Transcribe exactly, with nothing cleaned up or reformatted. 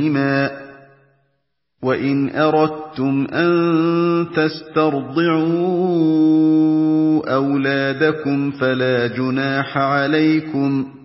وَإِنْ أَرَدتُّمْ أَن تَسْتَرْضِعُوا أَوْلَادَكُمْ فَلَا جُنَاحَ عَلَيْكُمْ